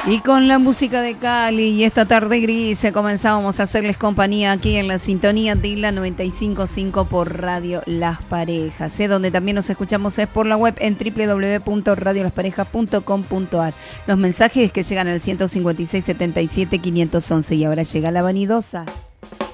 Y con la música de Cali y esta tarde gris comenzábamos a hacerles compañía aquí en la sintonía de la 95.5 por Radio Las Parejas, donde también nos escuchamos es por la web en www.radiolasparejas.com.ar. Los mensajes que llegan al 156 77 511 y ahora llega la vanidosa.